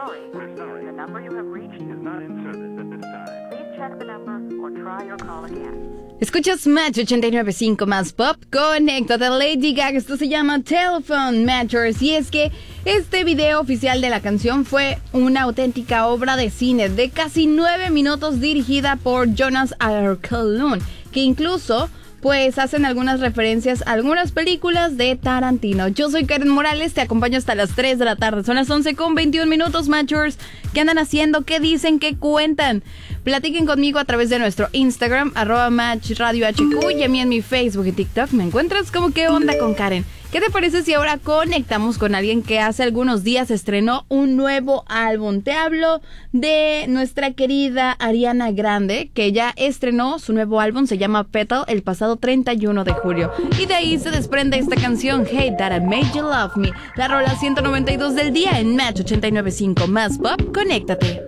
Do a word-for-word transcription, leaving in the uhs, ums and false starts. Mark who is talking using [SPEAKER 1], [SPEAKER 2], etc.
[SPEAKER 1] sorry. The number you have reached is not in service at this time. Please check the number or try your call again.
[SPEAKER 2] Escuchas Match ochenta y nueve punto cinco más pop. Conéctate, Lady Gaga. Esto se llama Telephone Matchers. Y es que este video oficial de la canción fue una auténtica obra de cine de casi nueve minutos dirigida por Jonas Arkelund, que incluso pues hacen algunas referencias a algunas películas de Tarantino. Yo soy Karen Morales, te acompaño hasta las tres de la tarde. Son las once con veintiún minutos, Matchers. ¿Qué andan haciendo? ¿Qué dicen? ¿Qué cuentan? Platiquen conmigo a través de nuestro Instagram, arroba Match Radio H Q, y a mí en mi Facebook y TikTok me encuentras como ¿Qué onda con Karen? ¿Qué te parece si ahora conectamos con alguien que hace algunos días estrenó un nuevo álbum? Te hablo de nuestra querida Ariana Grande, que ya estrenó su nuevo álbum, se llama Petal, el pasado treinta y uno de julio. Y de ahí se desprende esta canción, Hey That I Made You Love Me, la rola ciento noventa y dos del día en Match ochenta y nueve punto cinco más pop. Conéctate.